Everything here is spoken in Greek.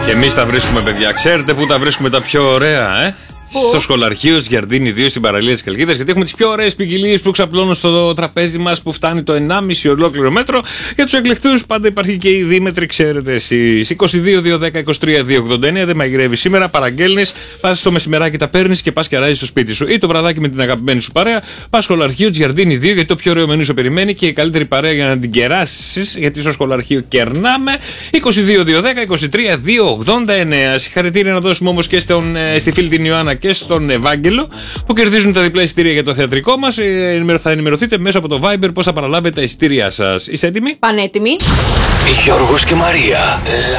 Και εμείς τα βρίσκουμε, παιδιά. Ξέρετε πού τα βρίσκουμε τα πιο ωραία, Στο σχολαρχείο Γιαρδίνη 2 στην παραλία της Κελκίδας. Γιατί έχουμε τις πιο ωραίες ποικιλίες που ξαπλώνουν στο τραπέζι μας, που φτάνει το 1,5 ολόκληρο μέτρο. Για τους εκλεκτούς πάντα υπάρχει και η δίμετρη, ξέρετε εσείς. 22-210-23-289. Δεν μαγειρεύει σήμερα, παραγγέλνεις, πας στο μεσημεράκι, τα παίρνεις και πας και αράζεις στο σπίτι σου. Ή το βραδάκι με την αγαπημένη σου παρέα. Πας σχολαρχείο Γιαρδίνη 2, γιατί το πιο ωραίο μενού σου περιμένει και η καλύτερη παρέα για να την κεράσεις. Γιατί στο σχολαρχείο κερνάμε. 22-210-23-289. Συγχαρητήρια να δώσουμε όμως και στη φίλη την Ιωάννα και στον Ευάγγελο που κερδίζουν τα διπλά εισιτήρια για το θεατρικό μας. Θα ενημερωθείτε μέσα από το Viber πώς θα παραλάβετε τα εισιτήριά σας. Είσαι έτοιμοι? Πανέτοιμοι. Γιώργος και Μαρία.